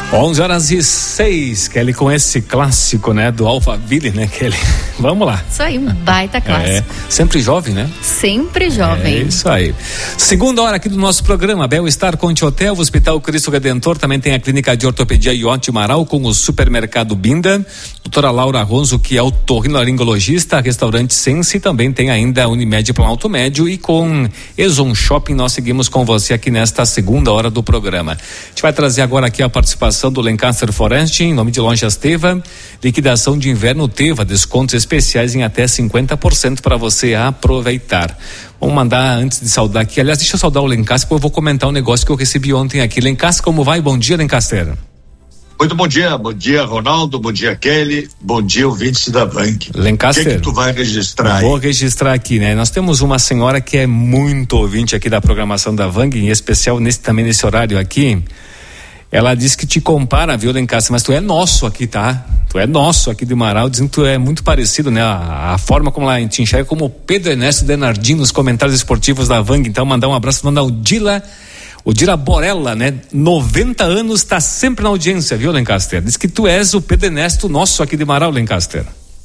11h06, Kelly, com esse clássico, né, do Alphaville, né, Kelly? Vamos lá. Isso aí, um baita clássico. Sempre jovem, né? Sempre jovem. É isso aí. Segunda hora aqui do nosso programa, Bel-Estar Conte Hotel, o Hospital Cristo Redentor, também tem a Clínica de Ortopedia Iote Amaral com o Supermercado Binda, doutora Laura Ronzo, que é otorrinolaringologista, restaurante Sense, também tem ainda a Unimed Planalto Médio, e com Exxon Shopping nós seguimos com você aqui nesta segunda hora do programa. A gente vai trazer agora aqui a participação do Lancaster Forest, em nome de Lojas Teva, liquidação de inverno Teva, descontos especiais em até 50% para você aproveitar. Vamos mandar, antes de saudar aqui, aliás, deixa eu saudar o Lancaster, porque eu vou comentar um negócio que eu recebi ontem aqui. Lancaster, como vai? Bom dia, Lancaster. Muito bom dia, Ronaldo, bom dia, Kelly, bom dia, ouvintes da Bank. Lancaster, o que tu vai registrar aí? Vou registrar aqui, né? Nós temos uma senhora que é muito ouvinte aqui da programação da Vang, em especial também nesse horário aqui. Ela disse que te compara, viu, Lancaster, mas tu é nosso aqui, tá? Tu é nosso aqui de Marau, dizendo que tu é muito parecido, né? A forma como ela te enxerga como o Pedro Ernesto Denardim nos comentários esportivos da Vang. Então, mandar um abraço, mandar o Dila Borella, né? 90 anos, tá sempre na audiência, viu, Lancaster? Diz que tu és o Pedro Ernesto nosso aqui de Marau, Lancaster.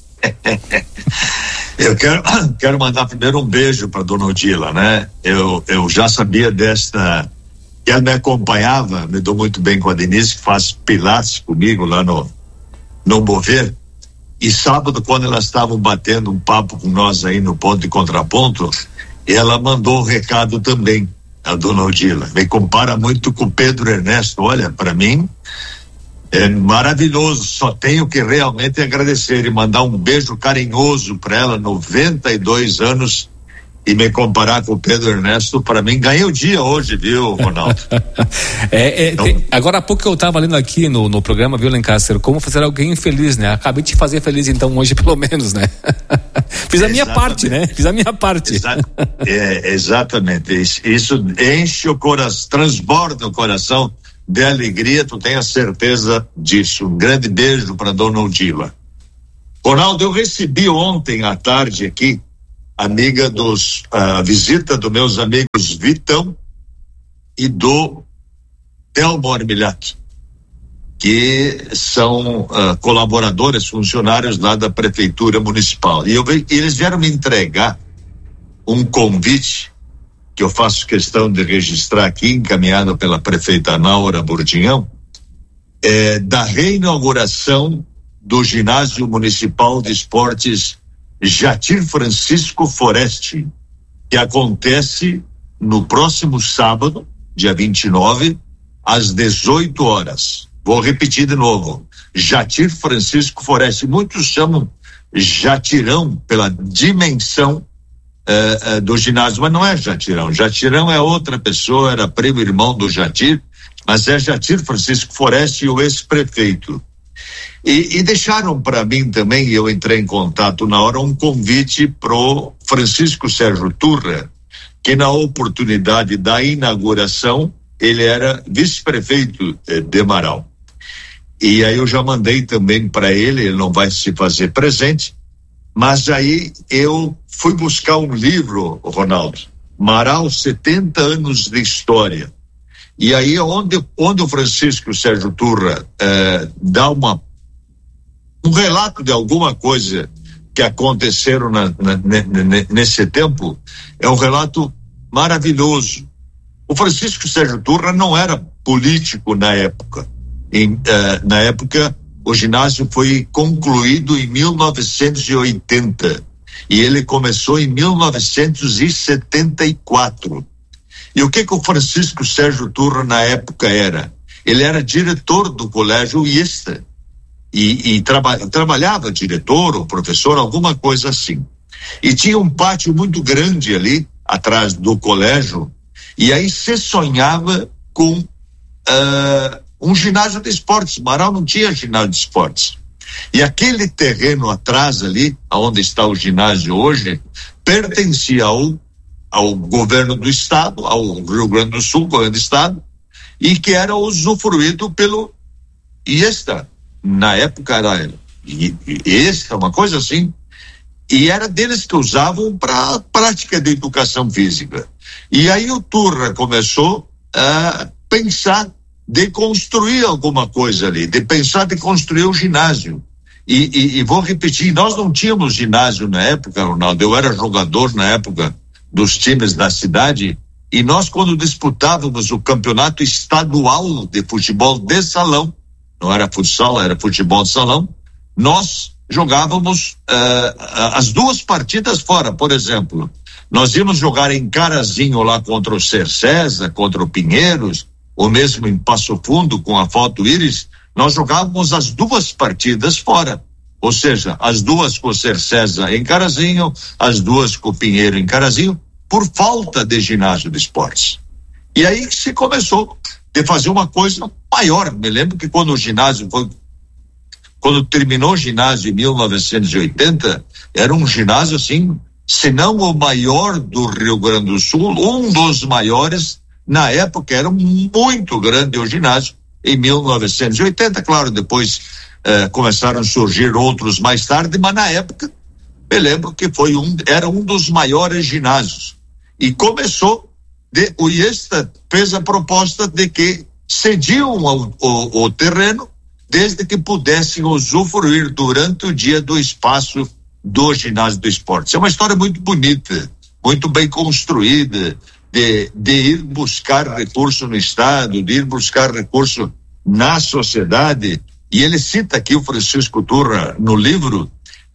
Eu quero mandar primeiro um beijo para dona Odila, né? Eu já sabia desta, que ela me acompanhava, me dou muito bem com a Denise, que faz pilates comigo lá no Mover, e sábado, quando elas estavam batendo um papo com nós aí no ponto e contraponto, ela mandou um recado também, a dona Odila, me compara muito com o Pedro Ernesto. Olha, para mim é maravilhoso, só tenho que realmente agradecer e mandar um beijo carinhoso para ela, 92 anos, e me comparar com o Pedro Ernesto, para mim, ganhei o dia hoje, viu, Ronaldo? Então, agora há pouco eu estava lendo aqui no programa, viu, Lancaster, como fazer alguém feliz, né? Acabei de te fazer feliz então hoje, pelo menos, né? Fiz a minha parte, né? Fiz a minha parte. Exatamente, isso enche o coração, transborda o coração de alegria, tu tem a certeza disso. Um grande beijo para dona Odila. Ronaldo, eu recebi ontem à tarde aqui a visita dos meus amigos Vitão e do Telmo Armiliato, que são colaboradores, funcionários lá da Prefeitura Municipal. E eles vieram me entregar um convite que eu faço questão de registrar aqui, encaminhado pela prefeita Naura Burdinhão, da reinauguração do Ginásio Municipal de Esportes Jatir Francisco Foreste, que acontece no próximo sábado, dia 29, às 18 horas. Vou repetir de novo, Jatir Francisco Foreste. Muitos chamam Jatirão pela dimensão do ginásio, mas não é Jatirão. Jatirão é outra pessoa, era primo irmão do Jatir, mas é Jatir Francisco Foreste, o ex-prefeito. E deixaram para mim também, e eu entrei em contato na hora, um convite pro Francisco Sérgio Turra, que na oportunidade da inauguração, ele era vice-prefeito de Marau. E aí eu já mandei também para ele não vai se fazer presente, mas aí eu fui buscar um livro, Ronaldo, Marau, 70 anos de história. E aí onde o Francisco Sérgio Turra dá um relato de alguma coisa que aconteceram nesse tempo, é um relato maravilhoso. O Francisco Sérgio Turra não era político na época. Na época, o ginásio foi concluído em 1980 e ele começou em 1974. E o que o Francisco Sérgio Turra na época era? Ele era diretor do Colégio IESTA e trabalhava diretor ou professor, alguma coisa assim. E tinha um pátio muito grande ali atrás do colégio, e aí se sonhava com um ginásio de esportes. Marau não tinha ginásio de esportes. E aquele terreno atrás ali, onde está o ginásio hoje, pertencia ao governo do estado, ao Rio Grande do Sul, governo do estado, e que era usufruído pelo IESTA. Na época era IESTA, uma coisa assim, e era deles que usavam para prática de educação física. E aí o Turra começou a pensar de construir alguma coisa ali, de pensar de construir um ginásio. E vou repetir, nós não tínhamos ginásio na época, Ronaldo. Eu era jogador na época dos times da cidade, e nós, quando disputávamos o campeonato estadual de futebol de salão, não era futsal, era futebol de salão, nós jogávamos as duas partidas fora. Por exemplo, nós íamos jogar em Carazinho lá contra o Cercesa, contra o Pinheiros, ou mesmo em Passo Fundo com a Foto Íris, nós jogávamos as duas partidas fora. Ou seja, as duas com o Cercesa em Carazinho, as duas com o Pinheiro em Carazinho, por falta de ginásio de esportes. E aí que se começou de fazer uma coisa maior. Me lembro que quando terminou o ginásio em 1980, era um ginásio assim, se não o maior do Rio Grande do Sul, um dos maiores. Na época era muito grande o ginásio, em 1980, claro, depois começaram a surgir outros mais tarde, mas na época, me lembro que era um dos maiores ginásios. E começou, o IESTA fez a proposta de que cediam o terreno, desde que pudessem usufruir durante o dia do espaço do ginásio do esporte. É uma história muito bonita, muito bem construída, de ir buscar recurso no Estado, de ir buscar recurso na sociedade. E ele cita aqui, o Francisco Turra, no livro,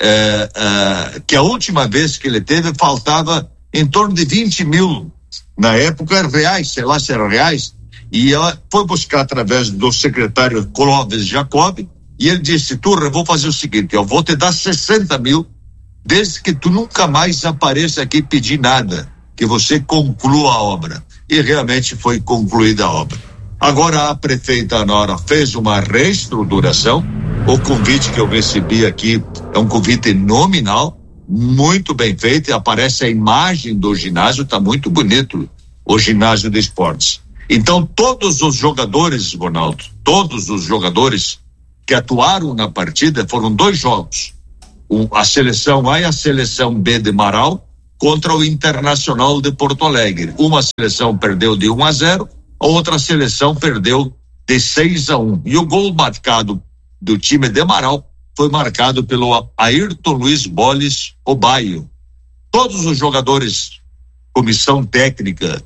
que a última vez que ele teve faltava em torno de 20 mil, na época reais, sei lá se eram reais, e ela foi buscar através do secretário Clóvis Jacob, e ele disse: Turra, eu vou fazer o seguinte, eu vou te dar 60 mil, desde que tu nunca mais apareça aqui pedir nada, que você conclua a obra. E realmente foi concluída a obra. Agora a prefeita Nora fez uma reestruturação. O convite que eu recebi aqui é um convite nominal, muito bem feito, e aparece a imagem do ginásio, está muito bonito o ginásio de esportes. Então todos os jogadores, Ronaldo, todos os jogadores que atuaram na partida, foram 2 jogos, a seleção A e a seleção B de Marau contra o Internacional de Porto Alegre. Uma seleção perdeu de 1-0, a outra seleção perdeu de 6-1. E o gol marcado do time de Marau foi marcado pelo Ayrton Luiz Boles Obaio. Todos os jogadores, comissão técnica,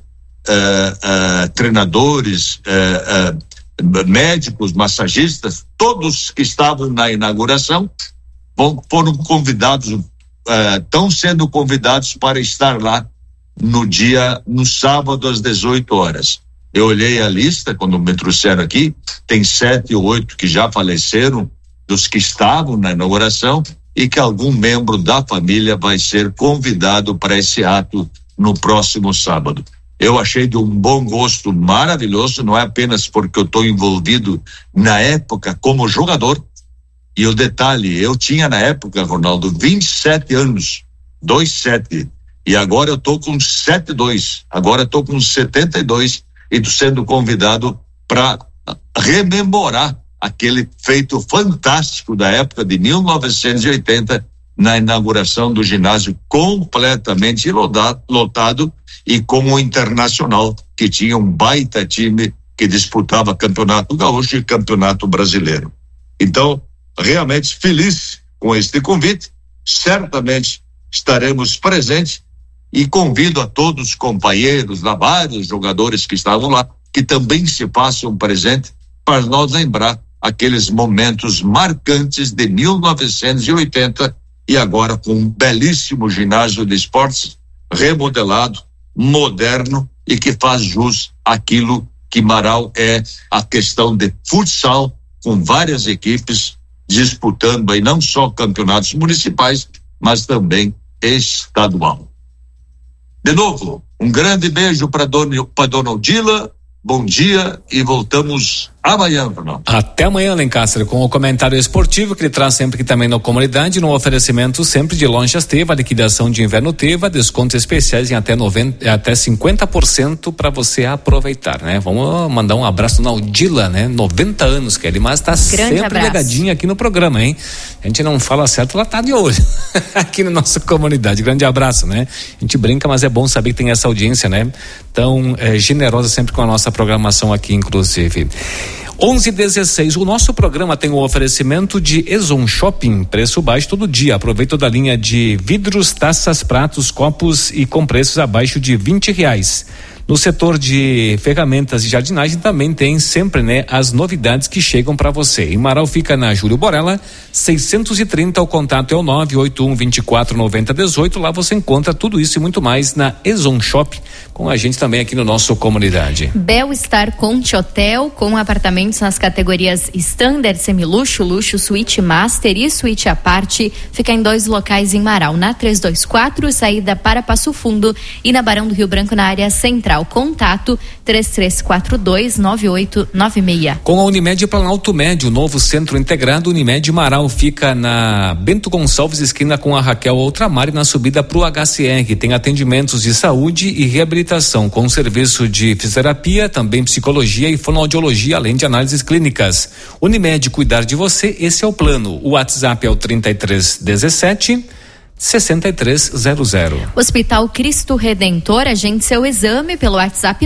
treinadores, médicos, massagistas, todos que estavam na inauguração foram convidados, estão sendo convidados para estar lá no sábado às 18 horas. Eu olhei a lista quando me trouxeram aqui, tem 7 ou 8 que já faleceram, dos que estavam na inauguração, e que algum membro da família vai ser convidado para esse ato no próximo sábado. Eu achei de um bom gosto maravilhoso, não é apenas porque eu estou envolvido na época como jogador. E o detalhe, eu tinha na época, Ronaldo, 27 anos, 27, e agora eu estou com 72, agora estou com 72 e estou sendo convidado para rememorar aquele feito fantástico da época de 1980, na inauguração do ginásio completamente lotado, e com o Internacional, que tinha um baita time que disputava Campeonato Gaúcho e Campeonato Brasileiro. Então, realmente feliz com este convite, certamente estaremos presentes, e convido a todos os companheiros, vários jogadores que estavam lá, que também se façam presente para nós lembrar aqueles momentos marcantes de 1980, e agora com um belíssimo ginásio de esportes remodelado, moderno, e que faz jus àquilo que Marau é, a questão de futsal, com várias equipes disputando aí não só campeonatos municipais, mas também estadual. De novo, um grande beijo para dona Odila, bom dia, e voltamos amanhã, Bruno. Até amanhã, Lencastre, com o comentário esportivo que ele traz sempre aqui também na comunidade, no oferecimento sempre de Lojas Teva, liquidação de inverno Teva, descontos especiais em até 50% para você aproveitar, né? Vamos mandar um abraço na Aldila, né? 90 anos, Kelly, mas tá sempre ligadinha aqui no programa, hein? A gente não fala certo, ela tá de olho aqui na nossa comunidade. Grande abraço, né? A gente brinca, mas é bom saber que tem essa audiência, né? Tão generosa sempre com a nossa programação aqui, inclusive. 11:16. O nosso programa tem o oferecimento de Ezon Shopping, preço baixo todo dia. Aproveita toda a linha de vidros, taças, pratos, copos e com preços abaixo de R$20. No setor de ferramentas e jardinagem também tem sempre, né, as novidades que chegam para você. Em Marau fica na Júlio Borella, 630, o contato é o 981249018. Lá você encontra tudo isso e muito mais na Ezon Shop, com a gente também aqui no nosso comunidade. Bel-Estar Conte Hotel, com apartamentos nas categorias Standard, Semiluxo, Luxo, Suíte Master e Suíte à parte. Fica em 2 locais em Marau, na 324, saída para Passo Fundo, e na Barão do Rio Branco, na área central. Contato 3342-9896. Com a Unimed Planalto Médio, novo centro integrado, Unimed Marau fica na Bento Gonçalves, esquina com a Raquel Outramar, na subida para o HCR. Tem atendimentos de saúde e reabilitação, com serviço de fisioterapia, também psicologia e fonoaudiologia, além de análises clínicas. Unimed, cuidar de você, esse é o plano. O WhatsApp é o 3317 6300. Hospital Cristo Redentor, agende seu exame pelo WhatsApp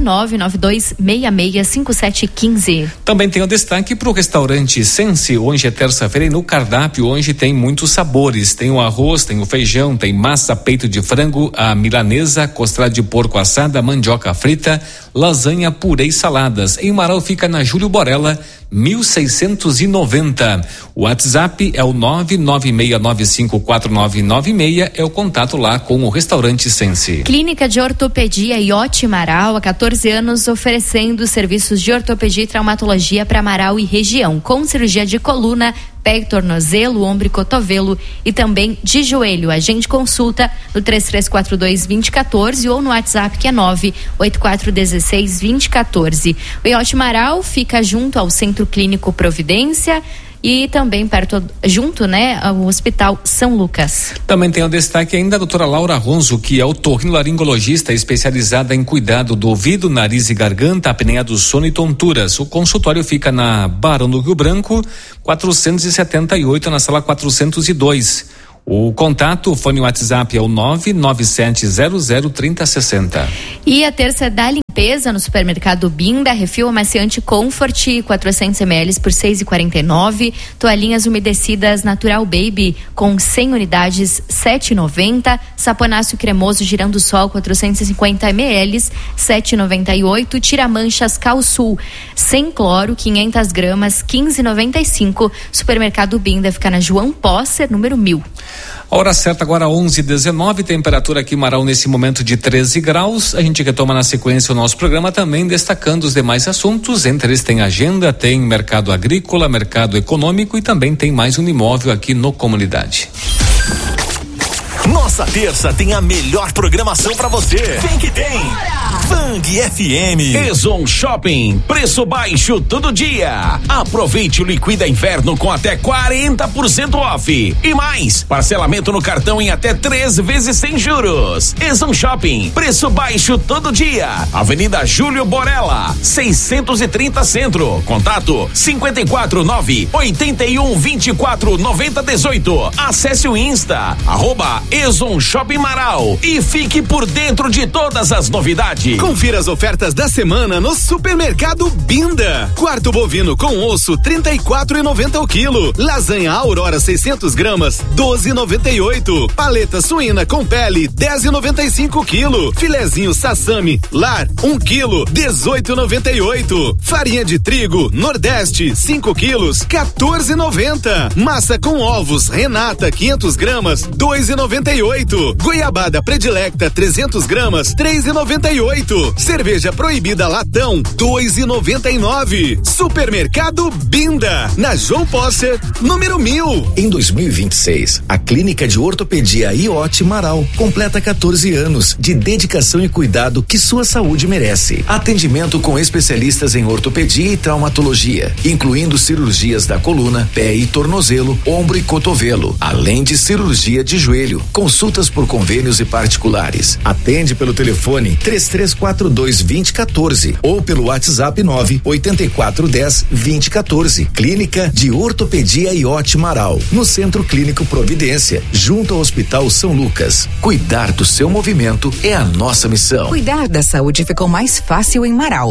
992665715. Também tem o destaque para o restaurante Sense. Hoje é terça-feira e no cardápio hoje tem muitos sabores. Tem o arroz, tem o feijão, tem massa, peito de frango, a milanesa, costelada de porco assada, mandioca frita, lasanha, purê e saladas. Em Marau fica na Júlio Borella, 1690. O WhatsApp é o 996954996, é o contato lá com o restaurante Sense. Clínica de Ortopedia Iote Marau, há 14 anos oferecendo serviços de ortopedia e traumatologia para Marau e região, com cirurgia de coluna, pé e tornozelo, ombro e cotovelo e também de joelho. Agende consulta no 3342-2014 ou no WhatsApp que é 98416-2014. O Iote Marau fica junto ao Centro Clínico Providência e também junto, né, ao Hospital São Lucas. Também tem o destaque ainda a doutora Laura Ronzo, que é otorrinolaringologista especializada em cuidado do ouvido, nariz e garganta, apneia do sono e tonturas. O consultório fica na Barão do Rio Branco, 478, na sala 402. O contato, o fone WhatsApp é o 997003060. E a terça da limpeza no supermercado Binda, refil amaciante Comfort 400 ml por 6,49. Toalhinhas umedecidas Natural Baby com 100 unidades 7,90. Saponáceo cremoso Girando Sol 450 ml 7,98. Tira-manchas Calsul sem cloro 500 gramas 15,95. Supermercado Binda fica na João Posser, número 1000. A hora certa agora 11:19, temperatura aqui em Marau nesse momento de 13 graus. A gente retoma na sequência o nosso programa também destacando os demais assuntos. Entre eles tem agenda, tem mercado agrícola, mercado econômico e também tem mais um imóvel aqui no Comunidade. Nossa terça tem a melhor programação pra você. Vem que tem! Fang FM. Ezon Shopping. Preço baixo todo dia. Aproveite o Liquida Inverno com até 40% off. E mais, parcelamento no cartão em até 3 vezes sem juros. Ezon Shopping. Preço baixo todo dia. Avenida Júlio Borella, 630 Centro. Contato 549-8124-9018. Acesse o Insta, @Ezon Shopping Marau e fique por dentro de todas as novidades. Confira as ofertas da semana no Supermercado Binda. Quarto bovino com osso 34,90 o quilo. Lasanha Aurora 600 gramas 12,98. Paleta suína com pele 10,95 o quilo. Filezinho Sassami Lar 1 quilo 18,98. Farinha de trigo Nordeste 5 quilos 14,90. Massa com ovos Renata 500 gramas 2,98. Goiabada Predilecta 300 gramas 3,98. 8. Cerveja proibida latão, 2,99. Supermercado Binda, na João Posser, número 1000. Em 2026, a Clínica de Ortopedia Iote Marau completa 14 anos de dedicação e cuidado que sua saúde merece. Atendimento com especialistas em ortopedia e traumatologia, incluindo cirurgias da coluna, pé e tornozelo, ombro e cotovelo, além de cirurgia de joelho. Consultas por convênios e particulares. Atende pelo telefone 3342-2014 ou pelo WhatsApp 98410-2014. Clínica de Ortopedia Iote Marau, no Centro Clínico Providência, junto ao Hospital São Lucas. Cuidar do seu movimento é a nossa missão. Cuidar da saúde ficou mais fácil em Marau.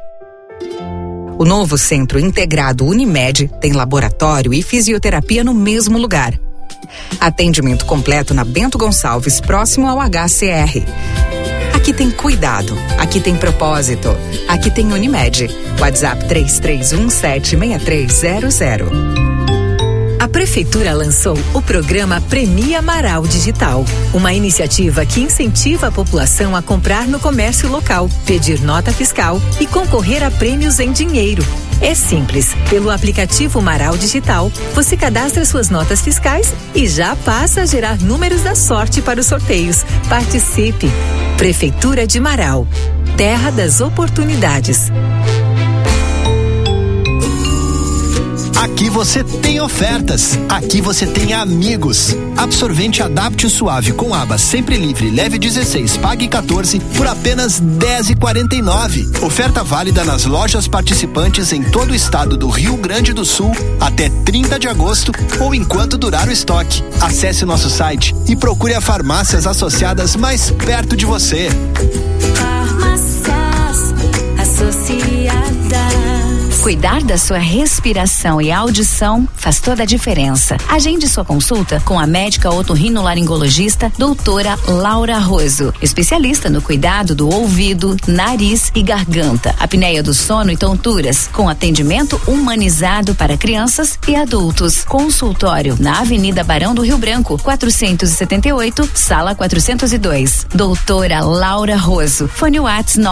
O novo Centro Integrado Unimed tem laboratório e fisioterapia no mesmo lugar. Atendimento completo na Bento Gonçalves, próximo ao HCR. Aqui tem cuidado, aqui tem propósito, aqui tem Unimed. WhatsApp 33176300. A Prefeitura lançou o programa Premia Marau Digital, uma iniciativa que incentiva a população a comprar no comércio local, pedir nota fiscal e concorrer a prêmios em dinheiro. É simples, pelo aplicativo Marau Digital, você cadastra suas notas fiscais e já passa a gerar números da sorte para os sorteios. Participe! Prefeitura de Marau, terra das oportunidades. Aqui você tem ofertas, aqui você tem amigos. Absorvente Adapte Suave com aba sempre livre, leve 16, pague 14 por apenas R$10,49. Oferta válida nas lojas participantes em todo o estado do Rio Grande do Sul até 30 de agosto ou enquanto durar o estoque. Acesse o nosso site e procure as farmácias associadas mais perto de você. Farmácias Associadas. Cuidar da sua respiração e audição faz toda a diferença. Agende sua consulta com a médica otorrinolaringologista doutora Laura Roso, especialista no cuidado do ouvido, nariz e garganta, apneia do sono e tonturas, com atendimento humanizado para crianças e adultos. Consultório na Avenida Barão do Rio Branco, 478, sala 402. Doutora Laura Roso. Fone WhatsApp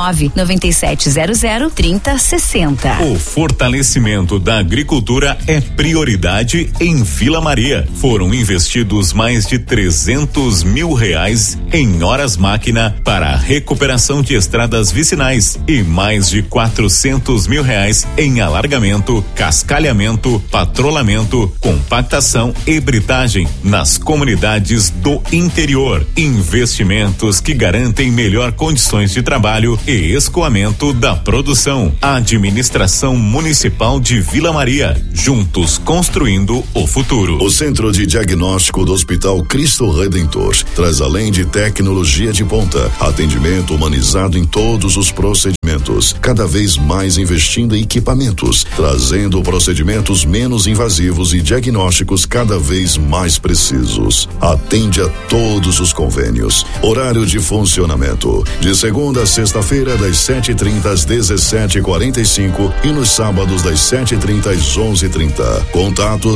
99700-3060. O fortalecimento da agricultura é prioridade em Vila Maria. Foram investidos mais de R$300 mil em horas máquina para a recuperação de estradas vicinais e mais de R$400 mil em alargamento, cascalhamento, patrulhamento, compactação e britagem nas comunidades do interior. Investimentos que garantem melhor condições de trabalho e escoamento da produção. Administração Municipal de Vila Maria, juntos construindo o futuro. O Centro de Diagnóstico do Hospital Cristo Redentor traz, além de tecnologia de ponta, atendimento humanizado em todos os procedimentos, cada vez mais investindo em equipamentos, trazendo procedimentos menos invasivos e diagnósticos cada vez mais precisos. Atende a todos os convênios. Horário de funcionamento: de segunda a sexta-feira, das 7h30 às 17h45 e nos sábados das 7h30 às 11h30. Contato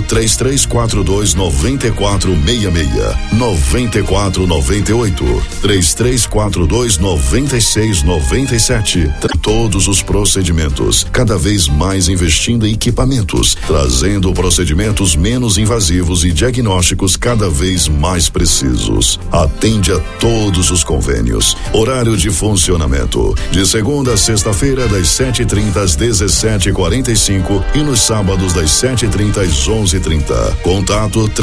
3342-9466, 9498, 3342-9697. Todos os procedimentos, cada vez mais investindo em equipamentos, trazendo procedimentos menos invasivos e diagnósticos cada vez mais precisos. Atende a todos os convênios. Horário de funcionamento: de segunda a sexta-feira, das 7h30 às 17h45 e nos sábados das 7h30 às 11h30. Contato